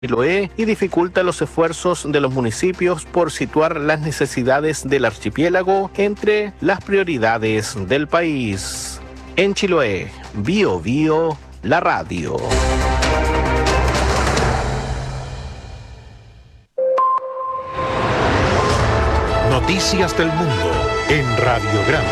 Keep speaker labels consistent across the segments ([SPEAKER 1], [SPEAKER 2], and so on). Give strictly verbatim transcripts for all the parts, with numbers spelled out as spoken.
[SPEAKER 1] Chiloé y dificulta los esfuerzos de los municipios por situar las necesidades del archipiélago entre las prioridades del país. En Chiloé, Bio Bio, la radio.
[SPEAKER 2] Noticias del Mundo en Radiograma.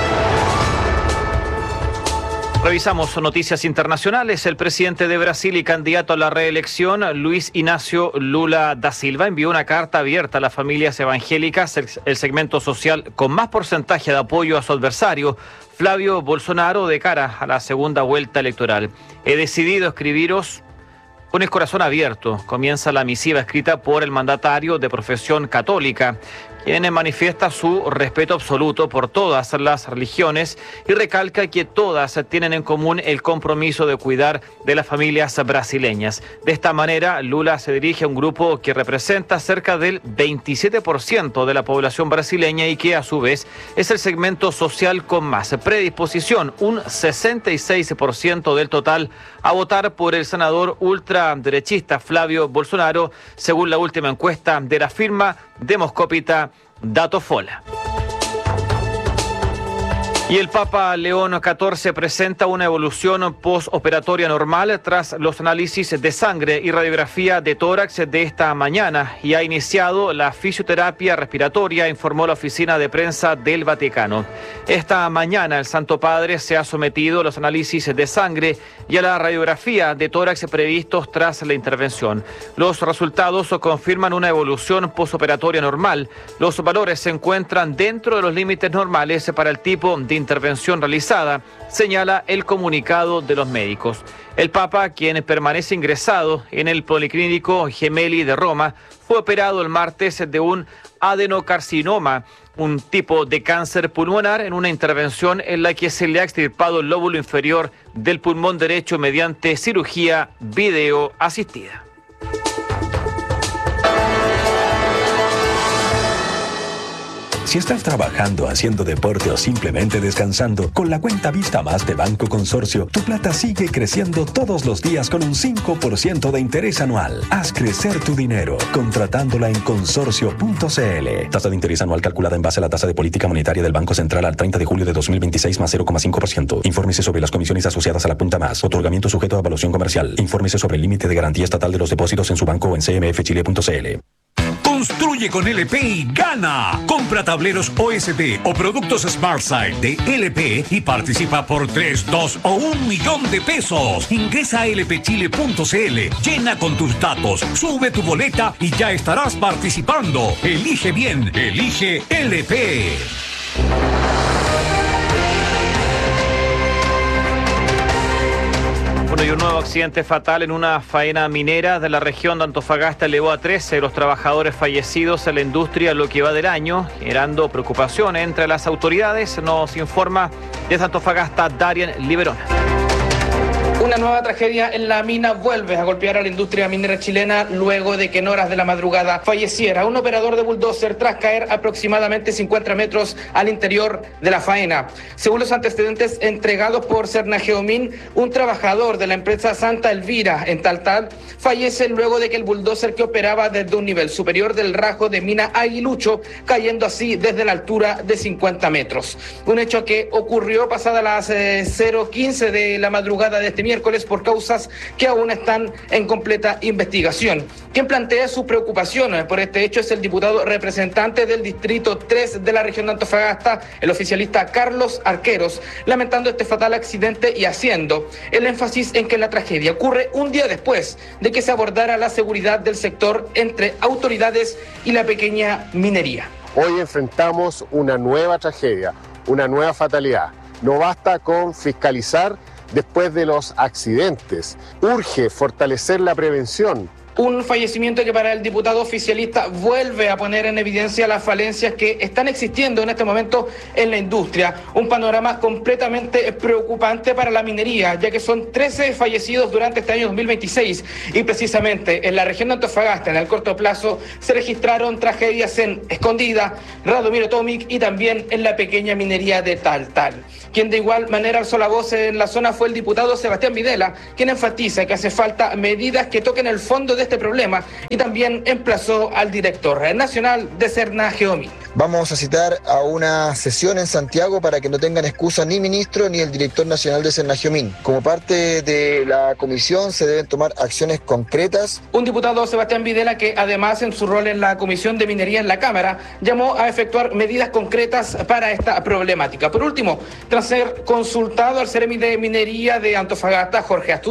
[SPEAKER 3] Revisamos noticias internacionales. El presidente de Brasil y candidato a la reelección, Luis Inácio Lula da Silva, envió una carta abierta a las familias evangélicas, el segmento social con más porcentaje de apoyo a su adversario, Flavio Bolsonaro, de cara a la segunda vuelta electoral. He decidido escribiros con el corazón abierto. Comienza la misiva escrita por el mandatario de profesión católica, quien manifiesta su respeto absoluto por todas las religiones y recalca que todas tienen en común el compromiso de cuidar de las familias brasileñas. De esta manera, Lula se dirige a un grupo que representa cerca del veintisiete por ciento de la población brasileña y que a su vez es el segmento social con más predisposición, un sesenta y seis por ciento del total, a votar por el senador ultraderechista Flavio Bolsonaro, según la última encuesta de la firma demoscópita Datafolha. Y el Papa León catorce presenta una evolución postoperatoria normal tras los análisis de sangre y radiografía de tórax de esta mañana y ha iniciado la fisioterapia respiratoria, informó la oficina de prensa del Vaticano. Esta mañana el Santo Padre se ha sometido a los análisis de sangre y a la radiografía de tórax previstos tras la intervención. Los resultados confirman una evolución postoperatoria normal. Los valores se encuentran dentro de los límites normales para el tipo de intervención realizada, señala el comunicado de los médicos. El Papa, quien permanece ingresado en el Policlínico Gemelli de Roma, fue operado el martes de un adenocarcinoma, un tipo de cáncer pulmonar, en una intervención en la que se le ha extirpado el lóbulo inferior del pulmón derecho mediante cirugía video asistida.
[SPEAKER 4] Si estás trabajando, haciendo deporte o simplemente descansando, con la cuenta Vista Más de Banco Consorcio, tu plata sigue creciendo todos los días con un cinco por ciento de interés anual. Haz crecer tu dinero contratándola en consorcio punto c l. Tasa de interés anual calculada en base a la tasa de política monetaria del Banco Central al treinta de julio de dos mil veintiséis más cero coma cinco por ciento. Infórmese sobre las comisiones asociadas a la punta más. Otorgamiento sujeto a evaluación comercial. Infórmese sobre el límite de garantía estatal de los depósitos en su banco o en c m f chile punto c l.
[SPEAKER 2] Construye con L P y gana. Compra tableros O S B o productos SmartSide de L P y participa por tres, dos o un millón de pesos. Ingresa a l p chile punto c l, llena con tus datos, sube tu boleta y ya estarás participando. Elige bien, elige L P.
[SPEAKER 3] Bueno, y un nuevo accidente fatal en una faena minera de la región de Antofagasta elevó a trece los trabajadores fallecidos en la industria lo que va del año, generando preocupación entre las autoridades. Nos informa desde Antofagasta Darien Liberona.
[SPEAKER 5] Una nueva tragedia en la mina vuelve a golpear a la industria minera chilena luego de que en horas de la madrugada falleciera un operador de bulldozer tras caer aproximadamente cincuenta metros al interior de la faena. Según los antecedentes entregados por Cernageomin, un trabajador de la empresa Santa Elvira en Taltal fallece luego de que el bulldozer que operaba desde un nivel superior del rajo de mina Aguilucho, cayendo así desde la altura de cincuenta metros. Un hecho que ocurrió pasada las eh, cero quince de la madrugada de este miércoles por causas que aún están en completa investigación. Quien plantea su preocupación por este hecho es el diputado representante del distrito tres de la región de Antofagasta, el oficialista Carlos Arqueros, lamentando este fatal accidente y haciendo el énfasis en que la tragedia ocurre un día después de que se abordara la seguridad del sector entre autoridades y la pequeña minería.
[SPEAKER 6] Hoy enfrentamos una nueva tragedia, una nueva fatalidad. No basta con fiscalizar después de los accidentes. Urge fortalecer la prevención.
[SPEAKER 5] Un fallecimiento que para el diputado oficialista vuelve a poner en evidencia las falencias que están existiendo en este momento en la industria. Un panorama completamente preocupante para la minería, ya que son trece fallecidos durante este año dos mil veintiséis y precisamente en la región de Antofagasta, en el corto plazo, se registraron tragedias en Escondida, Radomiro Tomic y también en la pequeña minería de Taltal. Quien de igual manera alzó la voz en la zona fue el diputado Sebastián Videla, quien enfatiza que hace falta medidas que toquen el fondo de este problema y también emplazó al director nacional de Serna, Geomín.
[SPEAKER 7] Vamos a citar a una sesión en Santiago para que no tengan excusa ni ministro ni el director nacional de Serna Geomín. Como parte de la comisión se deben tomar acciones concretas.
[SPEAKER 5] Un diputado Sebastián Videla que además en su rol en la Comisión de Minería en la Cámara llamó a efectuar medidas concretas para esta problemática. Por último, tras ser consultado al Ceremi de Minería de Antofagasta, Jorge Astudillo